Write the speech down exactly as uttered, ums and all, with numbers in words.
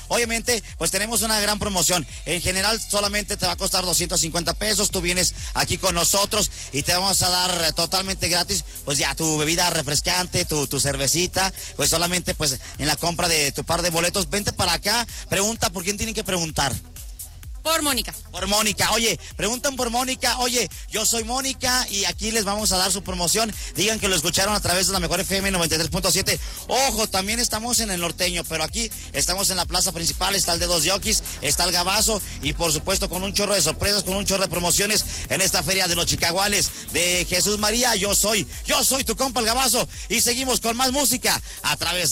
Obviamente, pues tenemos una gran promoción. En general, solamente te va a costar doscientos cincuenta pesos. Tú vienes aquí con nosotros y te vamos a dar totalmente gratis, pues ya tu bebida refrescante, tu, tu cervecita, pues solamente pues en la compra de tu par de boletos. Vente para acá, pregunta por quién tienen que preguntar. Por Mónica. Por Mónica. Oye, preguntan por Mónica. Oye, yo soy Mónica y aquí les vamos a dar su promoción. Digan que lo escucharon a través de la Mejor F M noventa y tres punto siete. Ojo, también estamos en el norteño, pero aquí estamos en la plaza principal. Está el de Dos Jockeys, está el Gabazo y por supuesto con un chorro de sorpresas, con un chorro de promociones en esta feria de los Chicaguales de Jesús María. Yo soy, yo soy tu compa el Gabazo y seguimos con más música a través de